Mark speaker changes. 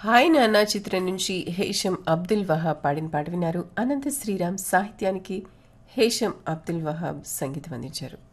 Speaker 1: Hi నాన్న చిత్రం నుంచి హేషం అబ్దుల్ వహాబ్ పాడిన పాట విన్నారు. అనంత శ్రీరామ్ సాహిత్యానికి హేషం అబ్దుల్ వహాబ్ సంగీతం అందించారు.